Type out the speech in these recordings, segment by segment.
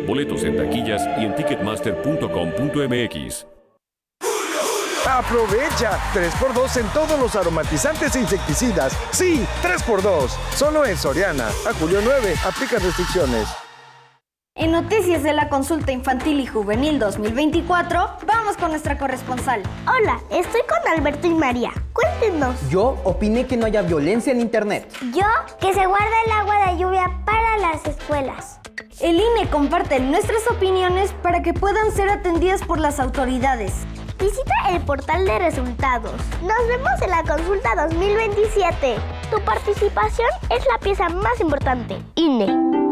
Boletos en taquillas y en ticketmaster.com.mx. ¡Aprovecha! 3x2 en todos los aromatizantes e insecticidas. ¡Sí! 3x2. Solo en Soriana. A julio 9. Aplica restricciones. En Noticias de la Consulta Infantil y Juvenil 2024, vamos con nuestra corresponsal. Hola, estoy con Alberto y María. Cuéntenos. Yo opiné que no haya violencia en internet. Yo, que se guarda el agua de lluvia para las escuelas. El INE comparte nuestras opiniones para que puedan ser atendidas por las autoridades. Visita el portal de resultados. Nos vemos en la consulta 2027. Tu participación es la pieza más importante. INE.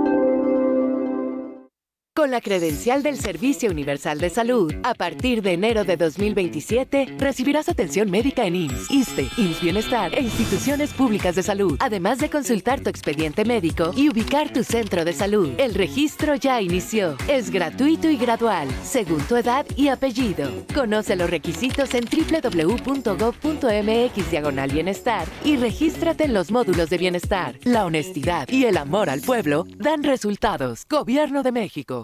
Con la credencial del Servicio Universal de Salud, a partir de enero de 2027, recibirás atención médica en IMSS, ISSSTE, IMSS Bienestar e instituciones públicas de salud, además de consultar tu expediente médico y ubicar tu centro de salud. El registro ya inició. Es gratuito y gradual, según tu edad y apellido. Conoce los requisitos en www.gov.mx/bienestar y regístrate en los módulos de bienestar. La honestidad y el amor al pueblo dan resultados. Gobierno de México.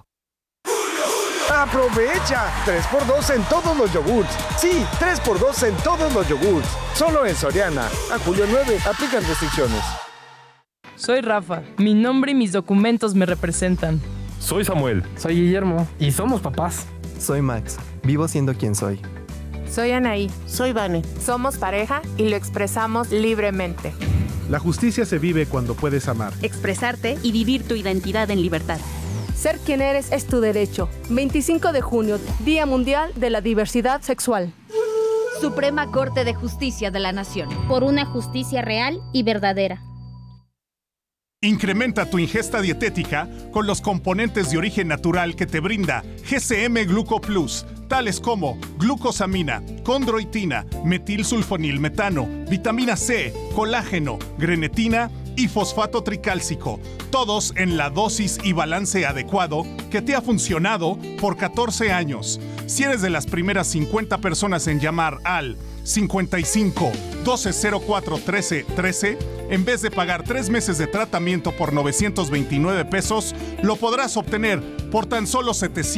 ¡Aprovecha! 3x2 en todos los yogurts. Sí, 3x2 en todos los yogurts. Solo en Soriana. A julio 9. Aplican restricciones. Soy Rafa. Mi nombre y mis documentos me representan. Soy Samuel. Soy Guillermo. Y somos papás. Soy Max. Vivo siendo quien soy. Soy Anaí. Soy Vane. Somos pareja y lo expresamos libremente. La justicia se vive cuando puedes amar, expresarte y vivir tu identidad en libertad. Ser quien eres es tu derecho. 25 de junio, Día Mundial de la Diversidad Sexual. Suprema Corte de Justicia de la Nación. Por una justicia real y verdadera. Incrementa tu ingesta dietética con los componentes de origen natural que te brinda GCM Gluco Plus, tales como glucosamina, condroitina, metilsulfonilmetano, vitamina C, colágeno, grenetina y fosfato tricálcico, todos en la dosis y balance adecuado que te ha funcionado por 14 años. Si eres de las primeras 50 personas en llamar al 55 1204 13 13, en vez de pagar 3 meses de tratamiento por 929 pesos, lo podrás obtener por tan solo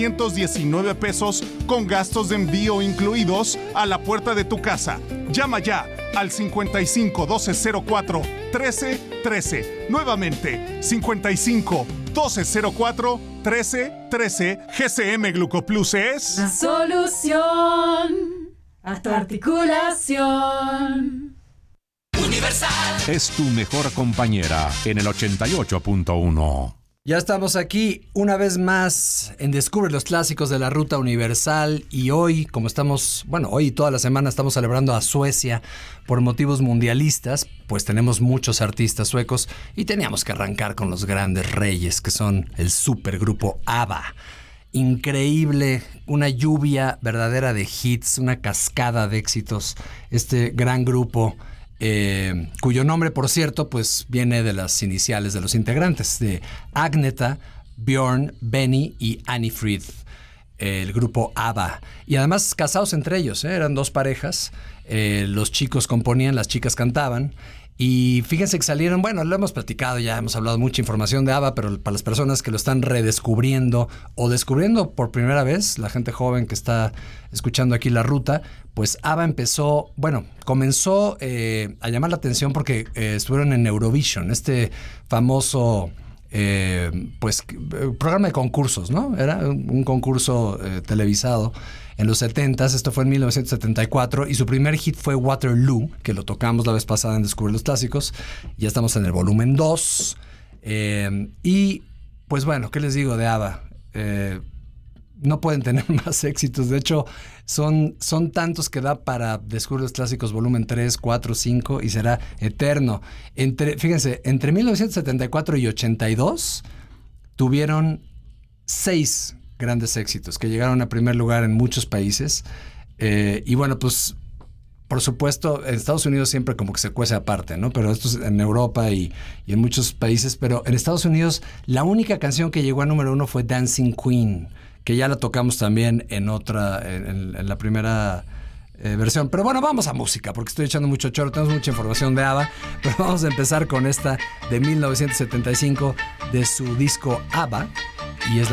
719 pesos con gastos de envío incluidos a la puerta de tu casa. Llama ya al 55 1204 13 13. Nuevamente, 55 1204 13 13. GCM Glucoplus es la solución a tu articulación. Universal es tu mejor compañera en el 88.1. Ya estamos aquí una vez más en Descubre los Clásicos de la Ruta Universal y hoy, como estamos, hoy y toda la semana estamos celebrando a Suecia por motivos mundialistas, pues tenemos muchos artistas suecos y teníamos que arrancar con los grandes reyes que son el supergrupo ABBA. Increíble, una lluvia verdadera de hits, una cascada de éxitos, este gran grupo cuyo nombre, por cierto, pues viene de las iniciales de los integrantes, de Agneta, Björn, Benny y Annie Frid, el grupo ABBA. Y además casados entre ellos, eran dos parejas, los chicos componían, las chicas cantaban. Y fíjense que salieron, lo hemos platicado, ya hemos hablado mucha información de ABBA, pero para las personas que lo están redescubriendo o descubriendo por primera vez, la gente joven que está escuchando aquí la ruta, pues ABBA comenzó a llamar la atención porque estuvieron en Eurovision, este famoso programa de concursos, ¿no? Era un concurso televisado en los 70s, esto fue en 1974, y su primer hit fue Waterloo, que lo tocamos la vez pasada en Descubre los Clásicos. Ya estamos en el volumen 2. Y, pues ¿qué les digo de ABBA? No pueden tener más éxitos. De hecho, son tantos que da para Descubre los Clásicos volumen 3, 4, 5 y será eterno. Fíjense, entre 1974 y 82 tuvieron 6 grandes éxitos que llegaron a primer lugar en muchos países. Pues por supuesto en Estados Unidos siempre como que se cuece aparte, ¿no? Pero esto es en Europa y en muchos países. Pero en Estados Unidos la única canción que llegó a número 1 fue Dancing Queen, que ya la tocamos también en la primera versión. Pero vamos a música, porque estoy echando mucho choro, tenemos mucha información de ABBA, pero vamos a empezar con esta de 1975 de su disco ABBA, y es